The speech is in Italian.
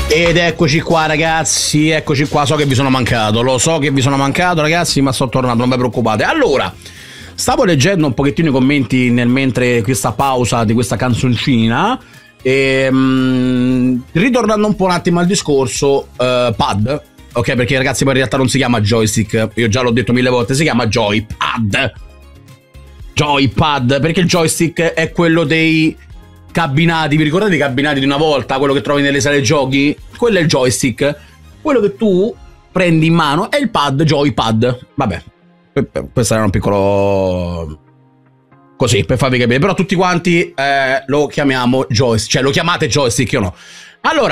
Ed eccoci qua ragazzi, eccoci qua, so che vi sono mancato, lo so che vi sono mancato ragazzi, ma sto tornando, non vi preoccupate. Allora, stavo leggendo un pochettino i commenti mentre questa pausa di questa canzoncina e ritornando un po' un attimo al discorso pad, ok, perché ragazzi poi in realtà non si chiama joystick, io già l'ho detto 1000 volte, si chiama joypad, perché il joystick è quello dei cabinati, vi ricordate i cabinati di una volta, quello che trovi nelle sale giochi? Quello è il joystick, quello che tu prendi in mano è il pad, joypad. Vabbè, questo era un piccolo così per farvi capire, però tutti quanti lo chiamiamo joystick, cioè lo chiamate joystick, io no. Allora